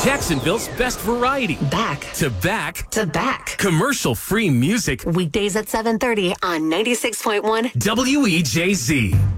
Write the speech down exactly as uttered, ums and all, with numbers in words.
Jacksonville's best variety. Back to back to back. Commercial-free music. Weekdays at seven thirty on ninety-six point one W E J Z.